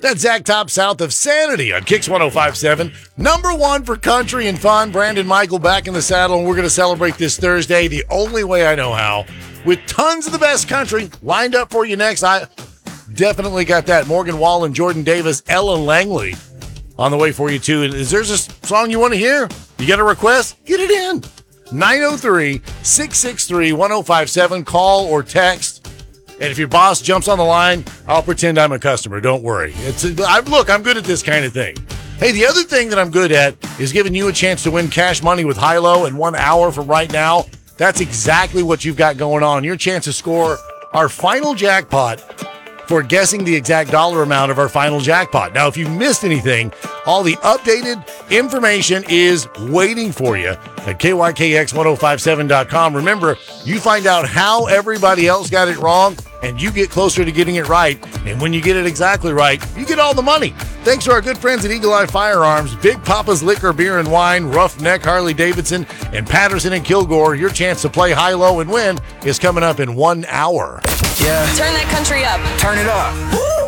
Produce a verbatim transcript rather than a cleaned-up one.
That's Zach Top south of Sanity on Kicks one oh five point seven. Number one for country and fun. Brandon Michael back in the saddle, and we're going to celebrate this Thursday the only way I know how, with tons of the best country lined up for you next. I definitely got that. Morgan Wallen, Jordan Davis, Ella Langley on the way for you, too. And is there a song you want to hear? You got a request? Get it in. nine oh three, six six three, one oh five seven. Call or text. And if your boss jumps on the line, I'll pretend I'm a customer. Don't worry. It's a, I, look, I'm good at this kind of thing. Hey, the other thing that I'm good at is giving you a chance to win cash money with high-low in one hour from right now. That's exactly what you've got going on. Your chance to score our final jackpot for guessing the exact dollar amount of our final jackpot. Now, if you missed anything, all the updated information is waiting for you at K Y K X ten fifty-seven dot com. Remember, you find out how everybody else got it wrong, and you get closer to getting it right. And when you get it exactly right, you get all the money. Thanks to our good friends at Eagle Eye Firearms, Big Papa's Liquor, Beer and Wine, Roughneck, Harley Davidson, and Patterson and Kilgore. Your chance to play high-low and win is coming up in one hour. Yeah. Turn that country up. Turn it up. Woo!